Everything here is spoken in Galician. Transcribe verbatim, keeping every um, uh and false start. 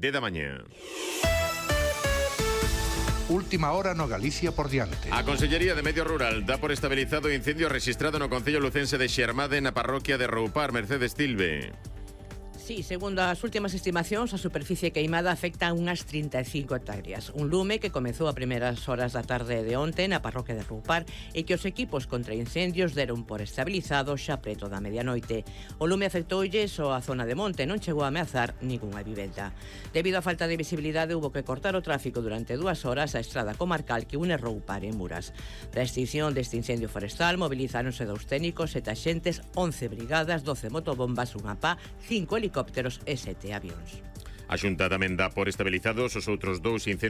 da mañá. Última hora no Galicia por diante. A Consellería de Medio Rural dá por estabilizado o incendio rexistrado no concello lucense de Xermade na parroquia de Roupar, Mercedes Tilbe. Sí, segundo as últimas estimacións, a superficie queimada afecta a unhas trinta e cinco hectáreas. Un lume que comezou a primeiras horas da tarde de onte na parroquia de Roupar e que os equipos contra incendios deron por estabilizado xa preto da medianoite. O lume afectoulle só a zona de monte, non chegou a ameazar ningunha vivenda. Debido á falta de visibilidade, hubo que cortar o tráfico durante dúas horas a estrada comarcal que une Roupar e Muras. Para a extinción deste incendio forestal mobilizáronse dous técnicos, sete axentes, once brigadas, doce motobombas, unha pá, cinco helicópteros e sete avións. A Xunta tamén dá por estabilizados os outros dous incendios